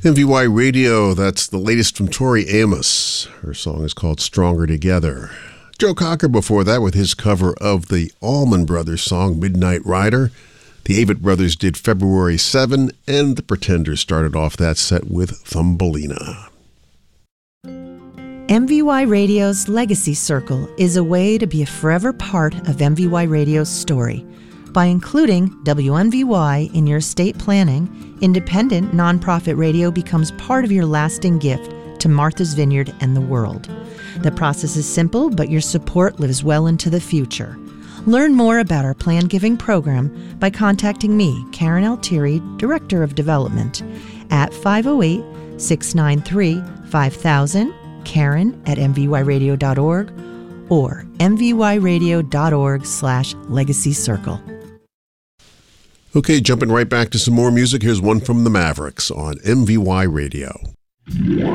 MVY Radio, that's the latest from Tori Amos. Her song is called Stronger Together. Joe Cocker before that with his cover of the Allman Brothers song Midnight Rider. The Avett Brothers did February 7, and the Pretenders started off that set with Thumbelina. MVY Radio's Legacy Circle is a way to be a forever part of MVY Radio's story. By including WMVY in your estate planning, independent nonprofit radio becomes part of your lasting gift to Martha's Vineyard and the world. The process is simple, but your support lives well into the future. Learn more about our planned giving program by contacting me, Karen Altieri, Director of Development, at 508-693-5000, Karen@mvyradio.org, or mvyradio.org/Legacy Circle. Okay, jumping right back to some more music. Here's one from the Mavericks on MVY Radio.